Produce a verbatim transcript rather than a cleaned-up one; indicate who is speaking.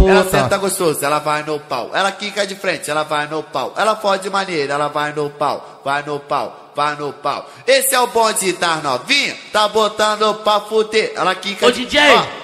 Speaker 1: puta.
Speaker 2: Ela senta gostoso, ela vai no pau. Ela quica de frente, ela vai no pau. Ela fode maneira, ela vai no pau. Vai no pau, vai no pau. Esse é o bonde das novinhas, tá botando pra fuder. Ela quica
Speaker 3: Ô,
Speaker 2: de...
Speaker 3: D J,
Speaker 2: ó.